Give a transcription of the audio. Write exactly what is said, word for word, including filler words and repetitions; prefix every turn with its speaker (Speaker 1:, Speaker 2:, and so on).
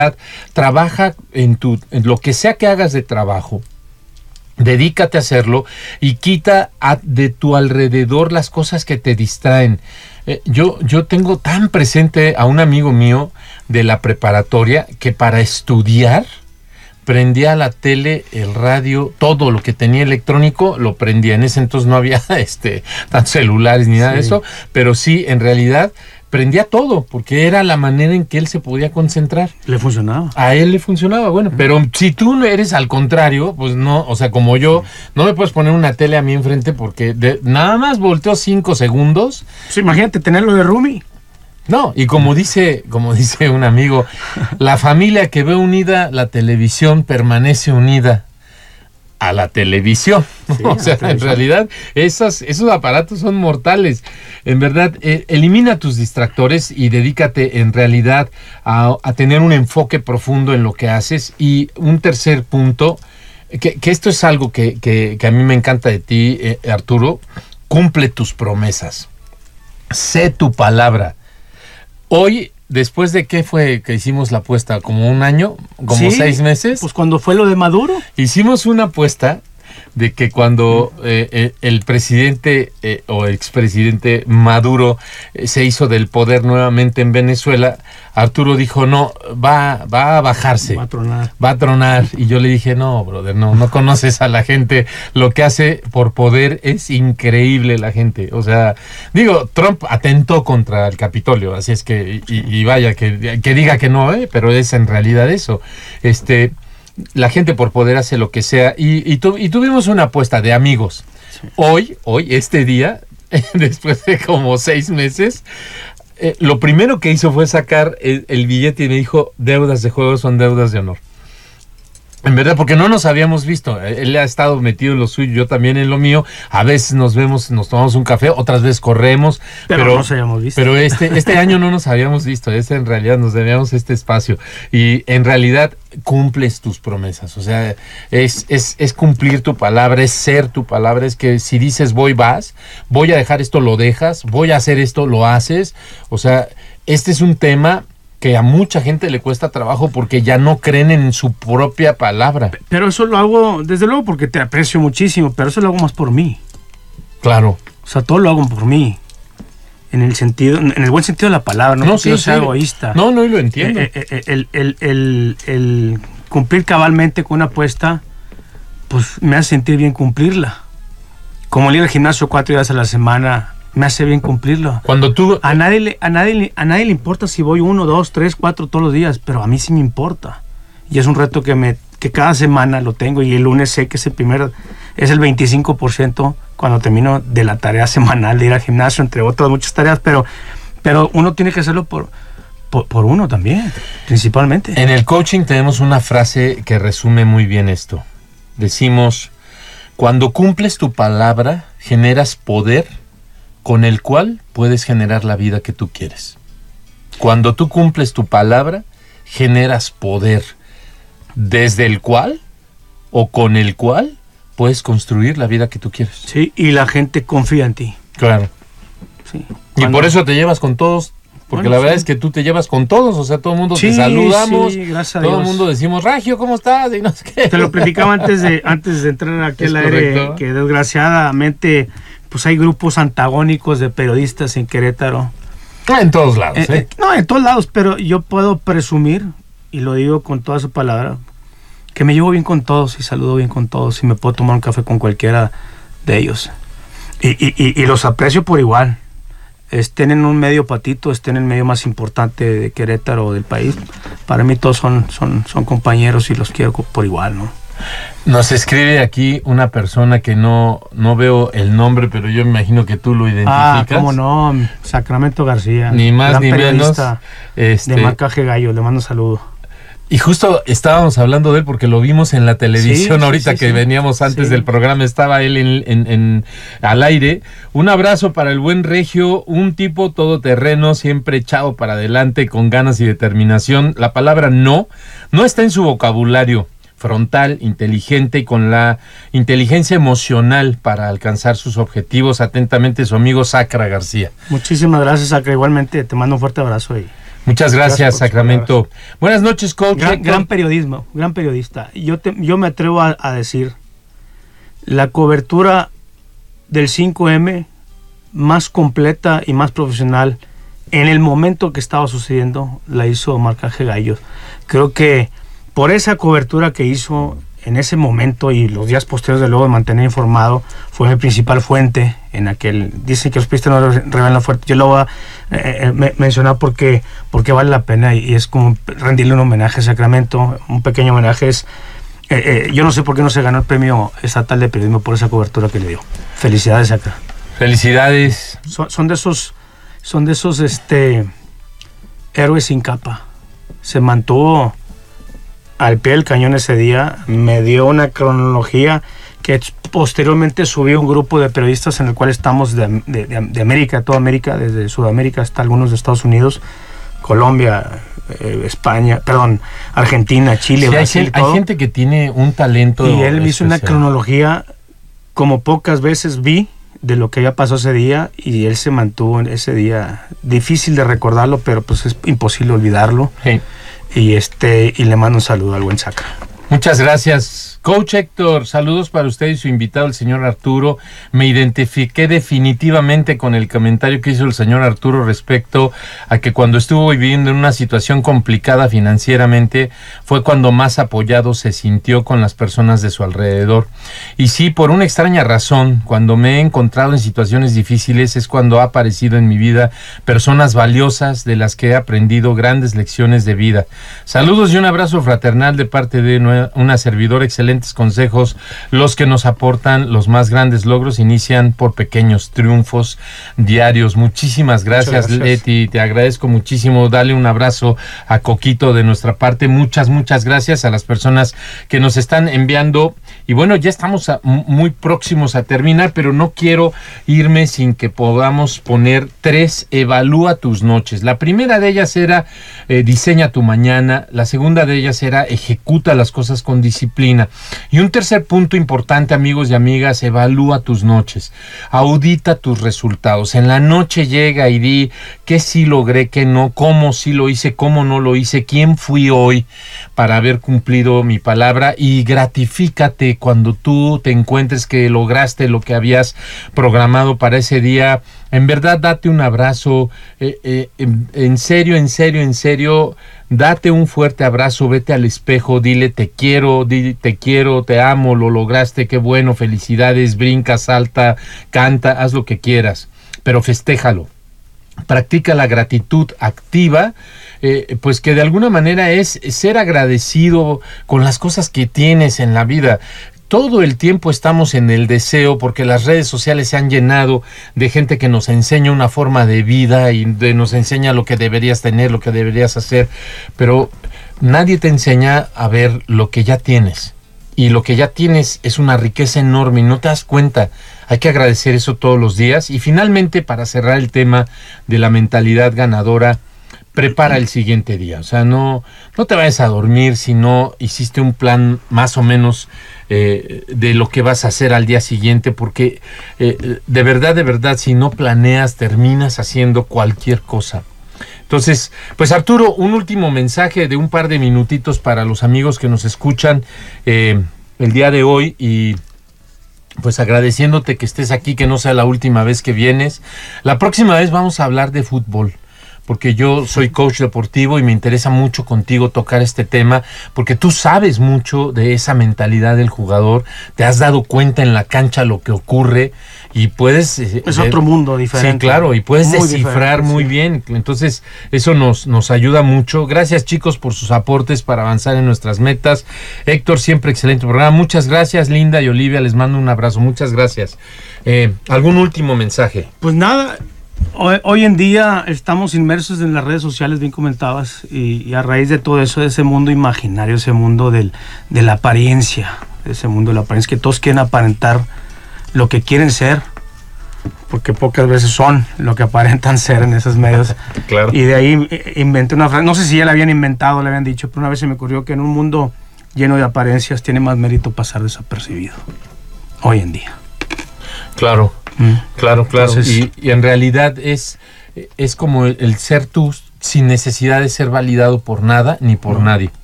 Speaker 1: trabaja en, tu, en lo que sea que hagas de trabajo. Dedícate a hacerlo y quita a, de tu alrededor las cosas que te distraen. Eh, yo, yo tengo tan presente a un amigo mío de la preparatoria que para estudiar prendía la tele, el radio, todo lo que tenía electrónico lo prendía. En ese entonces no había este tantos celulares ni nada sí. de eso, pero sí, en realidad prendía todo, porque era la manera en que él se podía concentrar.
Speaker 2: Le funcionaba.
Speaker 1: A él le funcionaba, bueno, uh-huh. pero si tú no eres al contrario, pues no, o sea, como yo, no me puedes poner una tele a mí enfrente porque de, nada más volteo cinco segundos.
Speaker 2: Pues imagínate tenerlo de roomie.
Speaker 1: No, y como dice, como dice un amigo, la familia que ve unida la televisión permanece unida a la televisión. Sí, o sea, televisión. En realidad, esas, esos aparatos son mortales. En verdad, eh, elimina tus distractores y dedícate en realidad a, a tener un enfoque profundo en lo que haces. Y un tercer punto, que, que esto es algo que, que, que a mí me encanta de ti, eh, Arturo, cumple tus promesas. Sé tu palabra. Hoy, después de qué fue que hicimos la apuesta, como un año, como sí, seis meses.
Speaker 2: Pues cuando fue lo de Maduro.
Speaker 1: Hicimos una apuesta de que cuando eh, eh, el presidente eh, o expresidente Maduro eh, se hizo del poder nuevamente en Venezuela, Arturo dijo, no, va, va a bajarse.
Speaker 2: Va a tronar.
Speaker 1: Va a tronar. Y yo le dije, no, brother, no, no conoces a la gente. Lo que hace por poder es increíble la gente. O sea, digo, Trump atentó contra el Capitolio, así es que, y, y vaya, que, que diga que no, eh, pero es en realidad eso. Este... La gente por poder hace lo que sea y, y, tu, y tuvimos una apuesta de amigos. Sí. Hoy, hoy, este día, después de como seis meses, eh, lo primero que hizo fue sacar el, el billete y me dijo, deudas de juego son deudas de honor. En verdad, porque no nos habíamos visto. Él ha estado metido en lo suyo, yo también en lo mío. A veces nos vemos, nos tomamos un café, otras veces corremos.
Speaker 2: Pero, pero no nos habíamos visto.
Speaker 1: Pero este, este año no nos habíamos visto. Este en realidad nos debíamos este espacio. Y en realidad cumples tus promesas. O sea, es, es, es cumplir tu palabra, es ser tu palabra. Es que si dices voy, vas. Voy a dejar esto, lo dejas. Voy a hacer esto, lo haces. O sea, este es un tema que a mucha gente le cuesta trabajo porque ya no creen en su propia palabra.
Speaker 2: Pero eso lo hago, desde luego, porque te aprecio muchísimo, pero eso lo hago más por mí.
Speaker 1: Claro.
Speaker 2: O sea, todo lo hago por mí. En el sentido, en el buen sentido de la palabra, no, no porque sí, yo sea sí. egoísta.
Speaker 1: No, no, y lo entiendo.
Speaker 2: Eh, eh, el, el, el, el cumplir cabalmente con una apuesta, pues me hace sentir bien cumplirla. Como ir al gimnasio cuatro días a la semana, me hace bien cumplirlo.
Speaker 1: Cuando tú...
Speaker 2: A nadie, le, a, nadie, a nadie le importa si voy uno, dos, tres, cuatro todos los días, pero a mí sí me importa. Y es un reto que, me, que cada semana lo tengo y el lunes sé que es el primer, es el veinticinco por ciento cuando termino de la tarea semanal de ir al gimnasio, entre otras muchas tareas, pero, pero uno tiene que hacerlo por, por, por uno también, principalmente.
Speaker 1: En el coaching tenemos una frase que resume muy bien esto. Decimos, cuando cumples tu palabra, generas poder con el cual puedes generar la vida que tú quieres. Cuando tú cumples tu palabra, generas poder desde el cual o con el cual puedes construir la vida que tú quieres.
Speaker 2: Sí, y la gente confía en ti.
Speaker 1: Claro.
Speaker 2: Sí.
Speaker 1: Y por eso te llevas con todos, porque bueno, la verdad sí. es que tú te llevas con todos, o sea, todo el mundo sí, te saludamos,
Speaker 2: sí, gracias a
Speaker 1: todo
Speaker 2: Dios.
Speaker 1: el mundo decimos, Ragio, ¿cómo estás? Y no sé qué.
Speaker 2: Te lo platicaba antes de, antes de entrar aquí al aire, que desgraciadamente pues hay grupos antagónicos de periodistas en Querétaro.
Speaker 1: En todos lados, ¿eh?
Speaker 2: eh no, en todos lados, pero yo puedo presumir, y lo digo con toda su palabra, que me llevo bien con todos y saludo bien con todos y me puedo tomar un café con cualquiera de ellos. Y, y, y, y los aprecio por igual. Estén en un medio patito, estén en el medio más importante de Querétaro o del país. Para mí todos son, son, son compañeros y los quiero por igual, ¿no?
Speaker 1: Nos escribe aquí una persona que no, no veo el nombre, pero yo me imagino que tú lo identificas.
Speaker 2: Ah, cómo no, Sacramento García.
Speaker 1: Ni más ni menos.
Speaker 2: Este, de Marcaje Gallo, le mando un saludo.
Speaker 1: Y justo estábamos hablando de él porque lo vimos en la televisión sí, ahorita sí, sí, que sí. veníamos antes sí. del programa, estaba él en, en, en, al aire. Un abrazo para el buen Regio, un tipo todoterreno, siempre echado para adelante, con ganas y determinación. La palabra no, no está en su vocabulario. Frontal, inteligente y con la inteligencia emocional para alcanzar sus objetivos. Atentamente su amigo Sacra García.
Speaker 2: Muchísimas gracias, Sacra. Igualmente te mando un fuerte abrazo y
Speaker 1: Muchas gracias, gracias Sacramento. Buenas noches, coach.
Speaker 2: Gran, gran periodismo, gran periodista. Yo, te, yo me atrevo a, a decir, la cobertura del cinco eme más completa y más profesional en el momento que estaba sucediendo la hizo Marcaje Gallo. Creo que por esa cobertura que hizo en ese momento y los días posteriores de luego de mantener informado, fue mi principal fuente en aquel. Dicen que los pistas no revelan fuerte. Yo lo voy a eh, me, mencionar porque, porque vale la pena y, y es como rendirle un homenaje a Sacramento. Un pequeño homenaje es. Eh, eh, yo no sé por qué no se ganó el premio estatal de periodismo por esa cobertura que le dio. Felicidades, Sacra.
Speaker 1: Felicidades.
Speaker 2: Son, son de esos, son de esos este, héroes sin capa. Se mantuvo al pie del cañón ese día, me dio una cronología que posteriormente subió un grupo de periodistas en el cual estamos de, de, de América, toda América, desde Sudamérica hasta algunos de Estados Unidos, Colombia, eh, España, perdón, Argentina, Chile,
Speaker 1: sí,
Speaker 2: Brasil,
Speaker 1: hay,
Speaker 2: todo.
Speaker 1: Hay gente que tiene un talento
Speaker 2: y él me hizo una
Speaker 1: especial.
Speaker 2: cronología como pocas veces vi de lo que había pasado ese día y él se mantuvo en ese día, difícil de recordarlo, pero pues es imposible olvidarlo.
Speaker 1: Sí.
Speaker 2: Y este y le mando un saludo al buen Sacra.
Speaker 1: Muchas gracias. Coach Héctor, saludos para usted y su invitado, el señor Arturo. Me identifiqué definitivamente con el comentario que hizo el señor Arturo respecto a que cuando estuvo viviendo en una situación complicada financieramente fue cuando más apoyado se sintió con las personas de su alrededor. Y sí, por una extraña razón, cuando me he encontrado en situaciones difíciles es cuando ha aparecido en mi vida personas valiosas de las que he aprendido grandes lecciones de vida. Saludos y un abrazo fraternal de parte de una servidora excelente. Consejos, los que nos aportan los más grandes logros inician por pequeños triunfos diarios. Muchísimas gracias, gracias, Leti, te agradezco muchísimo. Dale un abrazo a Coquito de nuestra parte. Muchas, muchas gracias a las personas que nos están enviando. Y bueno, ya estamos a, muy próximos a terminar, pero no quiero irme sin que podamos poner tres evalúa tus noches. La primera de ellas era eh, diseña tu mañana. La segunda de ellas era ejecuta las cosas con disciplina. Y un tercer punto importante, amigos y amigas, evalúa tus noches, audita tus resultados. En la noche llega y di qué sí logré, qué no, cómo sí lo hice, cómo no lo hice, quién fui hoy para haber cumplido mi palabra, y gratifícate cuando tú te encuentres que lograste lo que habías programado para ese día. En verdad, date un abrazo, eh, eh, en, en serio, en serio, en serio, date un fuerte abrazo, vete al espejo, dile te quiero, di, te quiero, te amo, lo lograste, qué bueno, felicidades, brinca, salta, canta, haz lo que quieras, pero festéjalo. Practica la gratitud activa, eh, pues que de alguna manera es ser agradecido con las cosas que tienes en la vida. Todo el tiempo estamos en el deseo porque las redes sociales se han llenado de gente que nos enseña una forma de vida y de, nos enseña lo que deberías tener, lo que deberías hacer, pero nadie te enseña a ver lo que ya tienes. Y lo que ya tienes es una riqueza enorme y no te das cuenta. Hay que agradecer eso todos los días. Y finalmente, para cerrar el tema de la mentalidad ganadora, prepara el siguiente día. O sea, no, no te vayas a dormir si no hiciste un plan más o menos eh, de lo que vas a hacer al día siguiente, porque eh, de verdad, de verdad, si no planeas, terminas haciendo cualquier cosa. Entonces, pues Arturo, un último mensaje de un par de minutitos para los amigos que nos escuchan eh, el día de hoy, y pues agradeciéndote que estés aquí, que no sea la última vez que vienes. La próxima vez vamos a hablar de fútbol, porque yo soy coach deportivo y me interesa mucho contigo tocar este tema, porque tú sabes mucho de esa mentalidad del jugador, te has dado cuenta en la cancha lo que ocurre y puedes...
Speaker 2: Es eh, otro mundo diferente.
Speaker 1: Sí, claro, y puedes
Speaker 2: muy
Speaker 1: descifrar muy sí. bien. Entonces, eso nos, nos ayuda mucho. Gracias, chicos, por sus aportes para avanzar en nuestras metas. Héctor, siempre excelente programa. Muchas gracias, Linda y Olivia, les mando un abrazo. Muchas gracias. Eh, ¿Algún último mensaje?
Speaker 2: Pues nada... Hoy, hoy en día estamos inmersos en las redes sociales, bien comentabas, y, y a raíz de todo eso, de ese mundo imaginario, ese mundo del, de la apariencia, ese mundo de la apariencia, que todos quieren aparentar lo que quieren ser, porque pocas veces son lo que aparentan ser en esos medios.
Speaker 1: Claro.
Speaker 2: Y de ahí inventé una frase, no sé si ya la habían inventado o la habían dicho, pero una vez se me ocurrió que en un mundo lleno de apariencias tiene más mérito pasar desapercibido, hoy en día.
Speaker 1: Claro.
Speaker 2: Mm.
Speaker 1: Claro, claro.
Speaker 2: Entonces,
Speaker 1: y, y en realidad es, es como el, el ser tú sin necesidad de ser validado por nada ni por
Speaker 2: No.
Speaker 1: nadie.